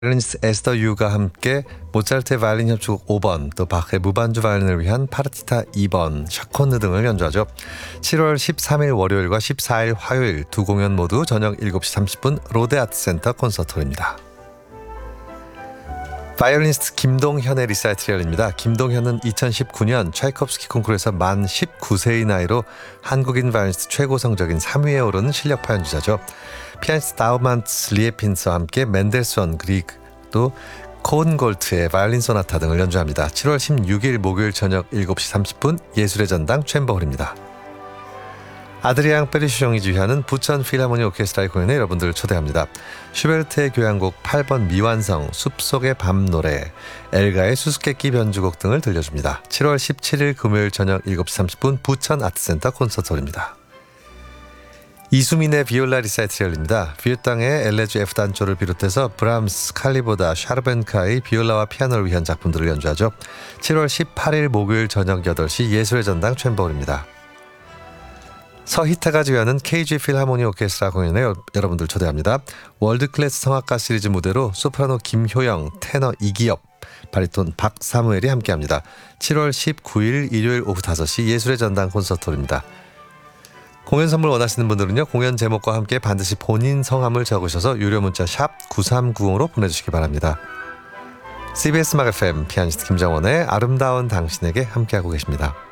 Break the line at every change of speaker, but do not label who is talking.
바이올리니스트 에스더 유가 함께 모차르트의 바이올린 협주곡 5번, 또 바흐의 무반주 바이올린을 위한 파르티타 2번, 샤콘느 등을 연주하죠. 7월 13일 월요일과 14일 화요일 두 공연 모두 저녁 7시 30분 롯데아트센터 콘서트홀입니다. 바이올리니스트 김동현의 리사이틀입니다. 김동현은 2019년 차이콥스키 콩쿠르에서 만 19세의 나이로 한국인 바이올리니스트 최고 성적인 3위에 오른 실력파 연주자죠. 피아니스트 다우만츠 리에핀스와 함께 멘델스원 그리그 또 콘골트의 바이올린 소나타 등을 연주합니다. 7월 16일 목요일 저녁 7시 30분 예술의 전당 챔버홀입니다. 아드리앙 페리슈종이 지휘하는 부천 필하모니 오케스트라의 공연에 여러분들을 초대합니다. 슈베르트의 교향곡 8번 미완성, 숲속의 밤 노래, 엘가의 수수께끼 변주곡 등을 들려줍니다. 7월 17일 금요일 저녁 7시 30분 부천 아트센터 콘서트홀입니다. 이수민의 비올라 리사이틀입니다. 비에땅의 엘레주 F단조를 비롯해서 브람스, 칼리보다, 샤르벤카의 비올라와 피아노를 위한 작품들을 연주하죠. 7월 18일 목요일 저녁 8시 예술의 전당 챔버홀입니다. 서희타가 지휘하는 KG 필하모니 오케스트라 공연에 여러분들 초대합니다. 월드클래스 성악가 시리즈 무대로 소프라노 김효영, 테너 이기엽, 바리톤 박사무엘이 함께합니다. 7월 19일 일요일 오후 5시 예술의 전당 콘서트홀입니다. 공연 선물 원하시는 분들은요, 공연 제목과 함께 반드시 본인 성함을 적으셔서 유료 문자 샵 9390으로 보내주시기 바랍니다. CBS 음악 FM 피아니스트 김정원의 아름다운 당신에게 함께하고 계십니다.